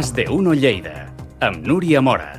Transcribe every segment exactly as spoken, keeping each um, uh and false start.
Más de Uno Lleida, amb Núria Mora.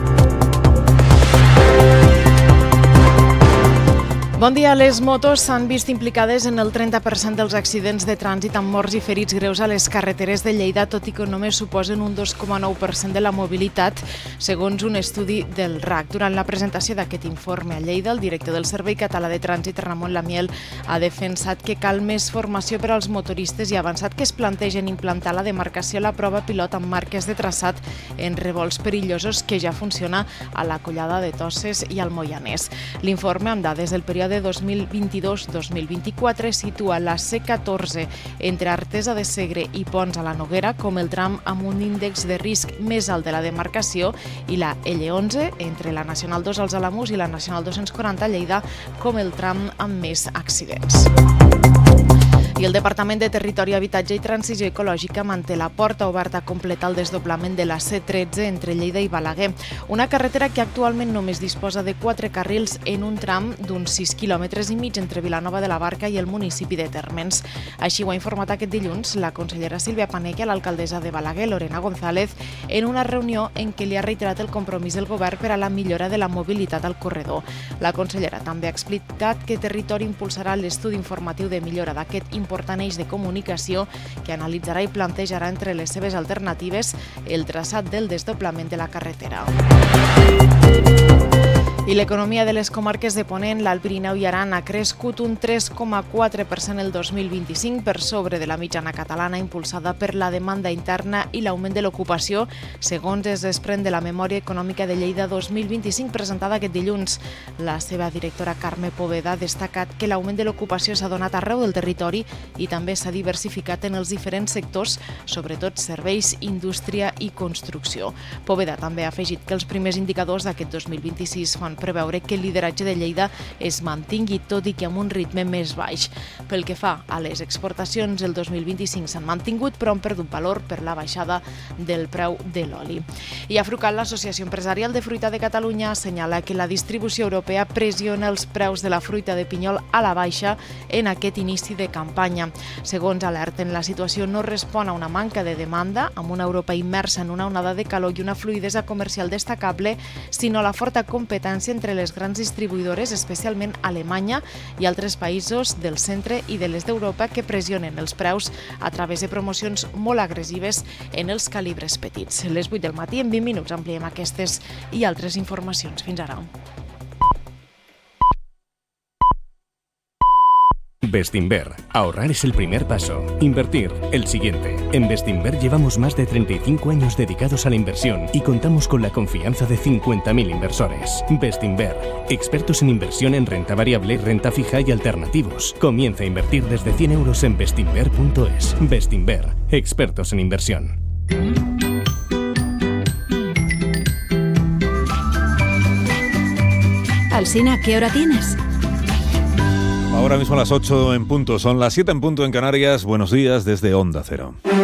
Bon dia. Les motos s'han vist implicades en el trenta per cent dels accidents de trànsit amb morts i ferits greus a les carreteres de Lleida, tot i que només suposen un dos coma nou per cent de la mobilitat, segons un estudi del R A C. Durant la presentació d'aquest informe a Lleida, el director del Servei Català de Trànsit, Ramon Lamiel, ha defensat que cal més formació per als motoristes i ha avançat que es plantegen implantar la demarcació a la prova pilot amb marques de traçat en revolts perillosos que ja funciona a la Collada de Toses i al Moianès. L'informe, amb dades del període de dos mil vint-i-dos dos mil vint-i-quatre, situa la C catorze entre Artesa de Segre i Ponts a la Noguera com el tram amb un índex de risc més alt de la demarcació i la L onze entre la Nacional dos als Alamús i la Nacional dos-cents quaranta a Lleida com el tram amb més accidents. I el Departament de Territori, Habitatge i Transició Ecològica manté la porta oberta a completar el desdoblament de la C tretze entre Lleida i Balaguer, una carretera que actualment només disposa de quatre carrils en un tram d'uns sis quilòmetres i mig entre Vilanova de la Barca i el municipi de Térmens. Així ho ha informat aquest dilluns la consellera Sílvia Paneque a l'alcaldessa de Balaguer, Lorena González, en una reunió en què li ha reiterat el compromís del govern per a la millora de la mobilitat al corredor. La consellera també ha explicat que Territori impulsarà l'estudi informatiu de millora d'aquest important eix de comunicació que analitzarà i plantejarà entre les seves alternatives el traçat del desdoblament de la carretera. I l'economia de les comarques de Ponent, l'Alt Pirineu i Aran ha crescut un tres coma quatre per cent el dos mil vint-i-cinc, per sobre de la mitjana catalana, impulsada per la demanda interna i l'augment de l'ocupació, segons es desprèn de la Memòria Econòmica de Lleida dos mil vint-i-cinc presentada aquest dilluns. La seva directora Carme Poveda ha destacat que l'augment de l'ocupació s'ha donat arreu del territori i també s'ha diversificat en els diferents sectors, sobretot serveis, indústria i construcció. Poveda també ha afegit que els primers indicadors d'aquest dos mil vint-i-sis fan preveure que el lideratge de Lleida es mantingui, tot i que amb un ritme més baix. Pel que fa a les exportacions, el dos mil vint-i-cinc s'han mantingut, però han perdut valor per la baixada del preu de l'oli. I a Frucal, l'Associació Empresarial de Fruita de Catalunya assenyala que la distribució europea pressiona els preus de la fruita de pinyol a la baixa en aquest inici de campanya. Segons alerten, la situació no respon a una manca de demanda, amb una Europa immersa en una onada de calor i una fluïdesa comercial destacable, sinó la forta competència entre les grans distribuïdores, especialment Alemanya i altres països del centre i de l'est d'Europa, que pressionen els preus a través de promocions molt agressives en els calibres petits. A les vuit del matí, en vint minuts, ampliem aquestes i altres informacions. Fins ara. Bestinver. Ahorrar es el primer paso. Invertir, el siguiente. En Bestinver llevamos más de treinta y cinco años dedicados a la inversión y contamos con la confianza de cincuenta mil inversores. Bestinver. Expertos en inversión en renta variable, renta fija y alternativos. Comienza a invertir desde cien euros en bestinver punto es. Bestinver. Expertos en inversión. Alsina, ¿qué hora tienes? Ahora mismo a las ocho en punto, son las siete en punto en Canarias. Buenos días desde Onda Cero.